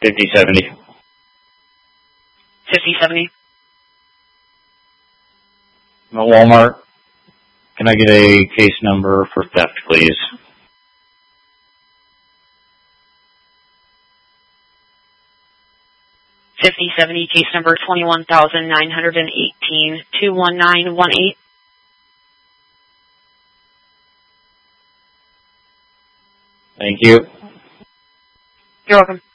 5070. 5070. I'm at Walmart. Can I get a case number for theft, please? $5070, case number 21,918, 21918. Thank you. You're welcome.